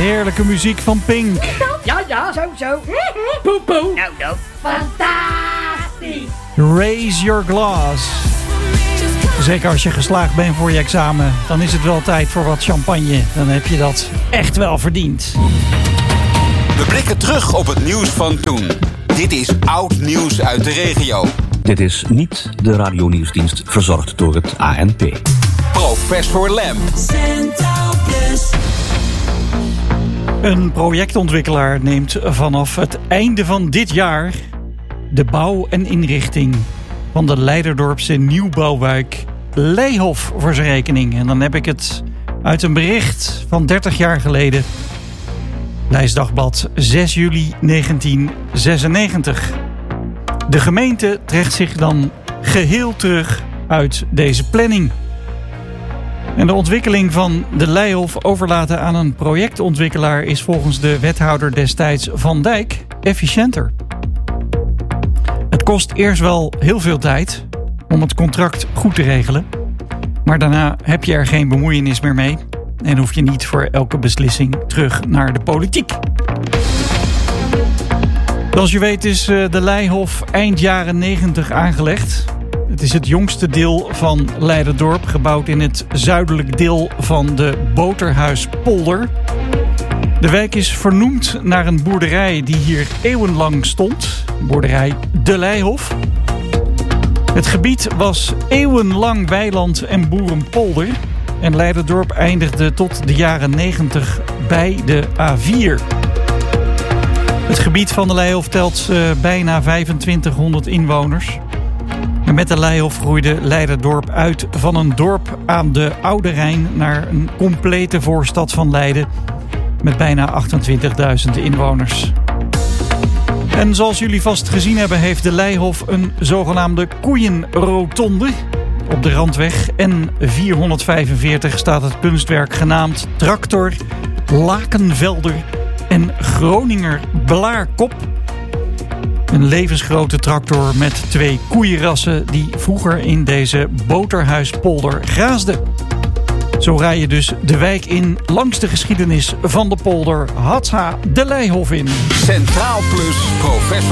Heerlijke muziek van Pink. Ja, zo. Poe. Nou. Fantastisch. Raise your glass. Zeker als je geslaagd bent voor je examen, dan is het wel tijd voor wat champagne. Dan heb je dat echt wel verdiend. We blikken terug op het nieuws van toen. Dit is oud nieuws uit de regio. Dit is niet de radionieuwsdienst verzorgd door het ANP. Professor Lamp. Centraal Plus. Een projectontwikkelaar neemt vanaf het einde van dit jaar de bouw en inrichting van de Leiderdorpse nieuwbouwwijk Leihof voor zijn rekening. En dan heb ik het uit een bericht van 30 jaar geleden. Leiderdagblad 6 juli 1996. De gemeente trekt zich dan geheel terug uit deze planning. En de ontwikkeling van de Leihof overlaten aan een projectontwikkelaar is volgens de wethouder destijds Van Dijk efficiënter. Het kost eerst wel heel veel tijd om het contract goed te regelen. Maar daarna heb je er geen bemoeienis meer mee. En hoef je niet voor elke beslissing terug naar de politiek. Zoals je weet is de Leihof eind jaren 90 aangelegd. Het is het jongste deel van Leiderdorp, gebouwd in het zuidelijk deel van de Boterhuispolder. De wijk is vernoemd naar een boerderij die hier eeuwenlang stond. Boerderij De Leihof. Het gebied was eeuwenlang weiland en boerenpolder. En Leiderdorp eindigde tot de jaren 90 bij de A4. Het gebied van de Leihof telt bijna 2500 inwoners. En met de Leihof groeide Leiderdorp uit van een dorp aan de Oude Rijn naar een complete voorstad van Leiden met bijna 28.000 inwoners. En zoals jullie vast gezien hebben, heeft de Leihof een zogenaamde koeienrotonde. Op de Randweg N445 staat het kunstwerk genaamd Tractor Lakenvelder en Groninger Blaarkop. Een levensgrote tractor met 2 koeienrassen die vroeger in deze Boterhuispolder graasden. Zo rij je dus de wijk in langs de geschiedenis van de polder. Hatsa de Leihof in. Centraal Plus, Professor